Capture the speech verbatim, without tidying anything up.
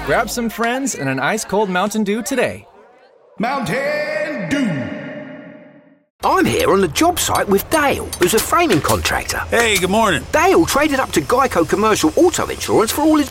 Grab some friends and an ice-cold Mountain Dew today. Mountain Dew. I'm here on the job site with Dale, who's a framing contractor. Hey, good morning. Dale traded up to Geico Commercial Auto Insurance for all his